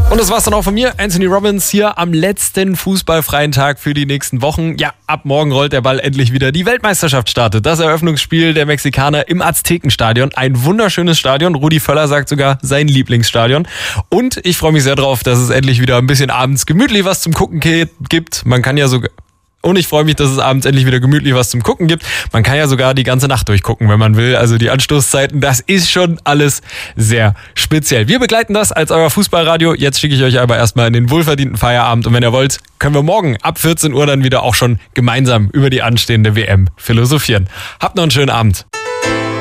Und das war's dann auch von mir, Anthony Robbins, hier am letzten fußballfreien Tag für die nächsten Wochen. Ja, ab morgen rollt der Ball endlich wieder. Die Weltmeisterschaft startet. Das Eröffnungsspiel der Mexikaner im Aztekenstadion. Ein wunderschönes Stadion. Rudi Völler sagt sogar sein Lieblingsstadion. Und ich freue mich sehr drauf, dass es endlich wieder ein bisschen abends gemütlich was zum Gucken gibt. Man kann ja sogar... Und ich freue mich, dass es abends endlich wieder gemütlich was zum Gucken gibt. Man kann ja sogar die ganze Nacht durchgucken, wenn man will. Also die Anstoßzeiten, das ist schon alles sehr speziell. Wir begleiten das als euer Fußballradio. Jetzt schicke ich euch aber erstmal in den wohlverdienten Feierabend. Und wenn ihr wollt, können wir morgen ab 14 Uhr dann wieder auch schon gemeinsam über die anstehende WM philosophieren. Habt noch einen schönen Abend.